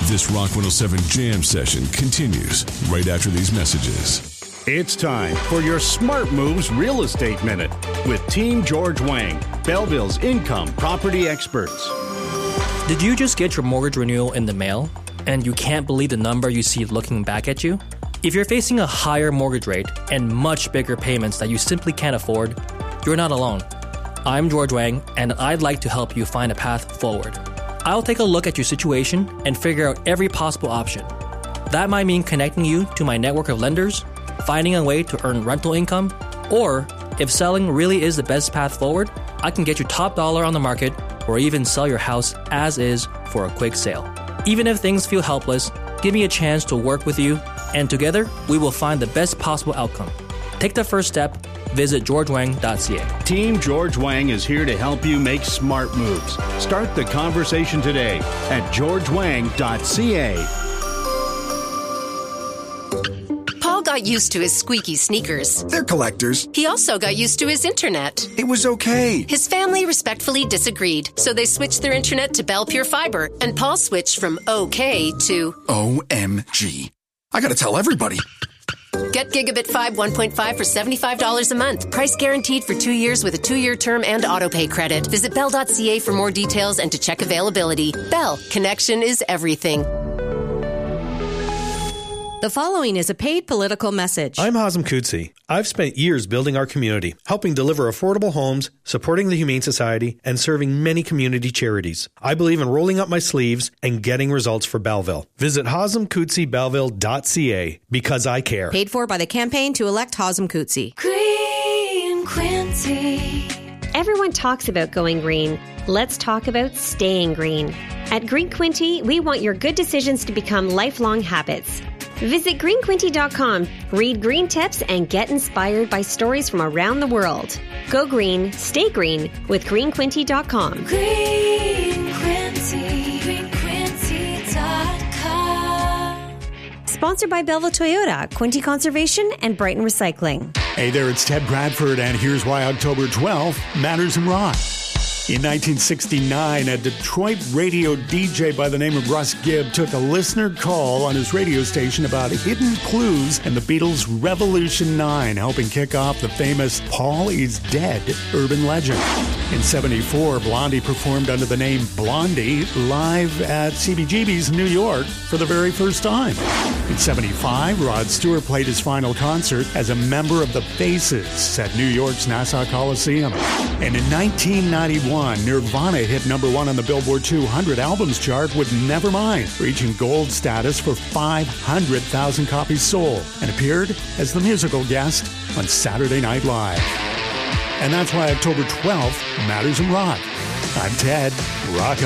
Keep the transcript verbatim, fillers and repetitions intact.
This Rock one oh seven Jam Session continues right after these messages. It's time for your Smart Moves Real Estate Minute with Team George Wang, Belleville's income property experts. Did you just get your mortgage renewal in the mail and you can't believe the number you see looking back at you? If you're facing a higher mortgage rate and much bigger payments that you simply can't afford, you're not alone. I'm George Wang, and I'd like to help you find a path forward. I'll take a look at your situation and figure out every possible option. That might mean connecting you to my network of lenders, finding a way to earn rental income, or if selling really is the best path forward, I can get you top dollar on the market or even sell your house as is for a quick sale. Even if things feel helpless, give me a chance to work with you, and together we will find the best possible outcome. Take the first step. Visit george wang dot c a. Team George Wang is here to help you make smart moves. Start the conversation today at george wang dot c a. Paul got used to his squeaky sneakers. They're collectors. He also got used to his internet. It was okay. His family respectfully disagreed, so they switched their internet to Bell Pure Fiber, and Paul switched from okay to O M G. I gotta tell everybody. Get Gigabit Fibe one point five for seventy-five dollars a month. Price guaranteed for two years with a two-year term and autopay credit. Visit bell dot c a for more details and to check availability. Bell, connection is everything. The following is a paid political message. I'm Hazem Kutsi. I've spent years building our community, helping deliver affordable homes, supporting the Humane Society, and serving many community charities. I believe in rolling up my sleeves and getting results for Belleville. Visit hazem kutsi belleville dot c a because I care. Paid for by the campaign to elect Hazem Kutsi. Green Quincy. Everyone talks about going green. Let's talk about staying green. At Green Quinty, we want your good decisions to become lifelong habits. Visit green quinty dot com, read green tips, and get inspired by stories from around the world. Go green, stay green with green quinty dot com. Green Quincy, green quincy dot com. Sponsored by Belleville Toyota, Quinty Conservation, and Brighton Recycling. Hey there, it's Ted Bradford, and here's why October twelfth matters in rock. In nineteen sixty-nine, a Detroit radio D J by the name of Russ Gibb took a listener call on his radio station about hidden clues in the Beatles' Revolution nine, helping kick off the famous Paul is Dead urban legend. In seventy-four, Blondie performed under the name Blondie live at C B G B's in New York for the very first time. In seventy-five, Rod Stewart played his final concert as a member of the Faces at New York's Nassau Coliseum. And in nineteen ninety-one, Nirvana hit number one on the Billboard two hundred albums chart with Nevermind, reaching gold status for five hundred thousand copies sold, and appeared as the musical guest on Saturday Night Live. And that's why October twelfth matters in rock. I'm Ted. Rock